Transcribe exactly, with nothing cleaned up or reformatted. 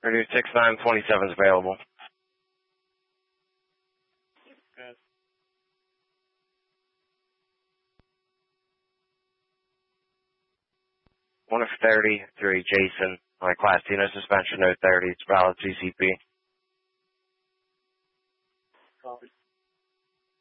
Purdue six nine twenty-seven is available. Good. one of thirty, three, Jason. On a Class D, no suspension, no thirty. It's valid G C P.